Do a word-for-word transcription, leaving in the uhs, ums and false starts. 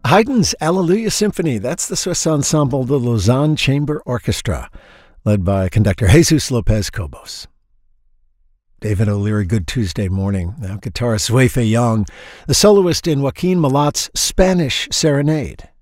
Haydn's Alleluia Symphony. That's the Swiss ensemble, the Lausanne Chamber Orchestra, led by conductor Jesus Lopez Cobos. David O'Leary, good Tuesday morning. Now, guitarist Wei Fei Yang, the soloist in Joaquin Malat's Spanish Serenade.